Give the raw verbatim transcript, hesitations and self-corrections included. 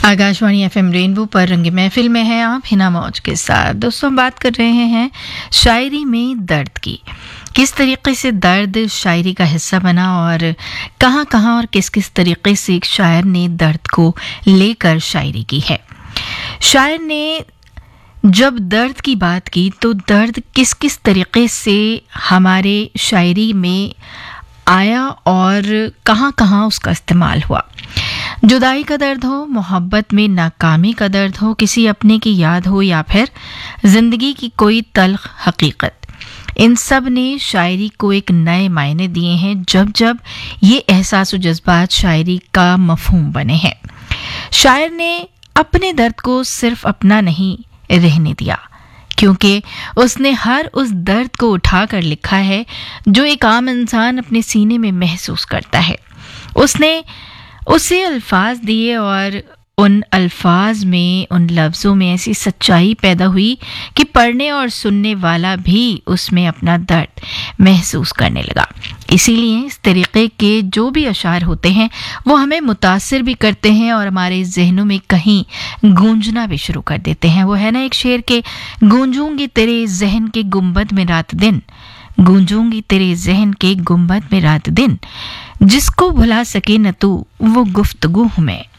Akashvani FM rainbow पर रंगी महफिल में है आप हिना मौज के साथ। दोस्तों, बात कर रहे हैं शायरी में दर्द की। किस तरीके से दर्द शायरी का हिस्सा बना और कहाँ कहाँ और किस किस तरीके से एक शायर ने दर्द को लेकर शायरी की है। शायर ने जब दर्द की बात की तो दर्द किस किस तरीके से हमारे शायरी में आया और कहाँ कहाँ उसका इस्तेमाल हुआ। जुदाई का दर्द हो, मोहब्बत में नाकामी का दर्द हो, किसी अपने की याद हो या फिर जिंदगी की कोई तल्ख हकीकत, इन सब ने शायरी को एक नए मायने दिए हैं जब जब ये एहसास और जज्बात शायरी का मफहूम बने हैं। शायर ने अपने दर्द को सिर्फ अपना नहीं रहने दिया, क्योंकि उसने हर उस दर्द को उठा कर लिखा है जो एक आम इंसान अपने सीने में महसूस करता है। उसने उसे अल्फाज दिए और उन अल्फाज में, उन लफ्ज़ों में ऐसी सच्चाई पैदा हुई कि पढ़ने और सुनने वाला भी उसमें अपना दर्द महसूस करने लगा। इसीलिए इस तरीके के जो भी अशार होते हैं वो हमें मुतासिर भी करते हैं और हमारे जहनों में कहीं गूंजना भी शुरू कर देते हैं। वो है ना एक शेर के, गूंजूंगी तेरे जहन के गुंबद में रात दिन, गूंजूंगी तेरे जहन के गुंबद में रात दिन, जिसको भुला सके न तू वो गुफ्तगू हूं मैं।